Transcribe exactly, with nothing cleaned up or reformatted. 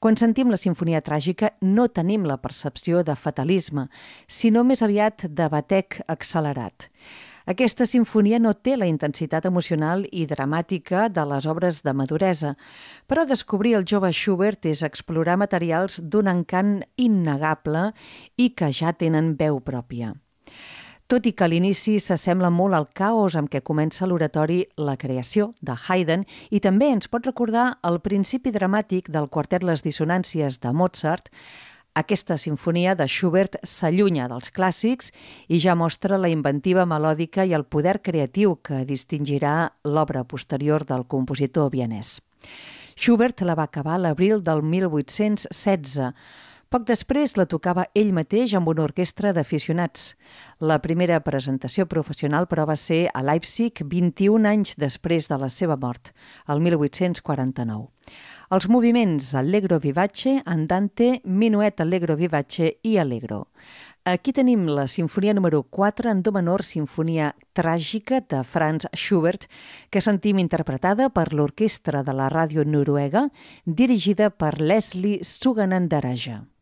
Quan sentim la sinfonia tràgica no tenim la percepció de fatalisme, sinó més aviat de batec accelerat. Aquesta sinfonia no té la intensitat emocional i dramàtica de les obres de maduresa, però descobrir el jove Schubert és explorar materials d'un encant innegable i que ja tenen veu pròpia. Tot i que a l'inici s'assembla molt al caos amb què comença l'oratori La creació, de Haydn, i també ens pot recordar el principi dramàtic del quartet Les dissonàncies de Mozart, aquesta sinfonia de Schubert s'allunya dels clàssics i ja mostra la inventiva melòdica i el poder creatiu que distingirà l'obra posterior del compositor vienès. Schubert la va acabar l'abril del mil vuit-cents setze. Poc després la tocava ell mateix amb una orquestra d'aficionats. La primera presentació professional, però, va ser a Leipzig vint-i-un anys després de la seva mort, el mil vuit-cents quaranta-nou. Els moviments Allegro vivace, Andante, Minuet Allegro vivace i Allegro. Aquí tenim la sinfonia número quatre en do menor, sinfonia tràgica de Franz Schubert, que sentim interpretada per l'orquestra de la ràdio noruega, dirigida per Leslie Suganandaraja.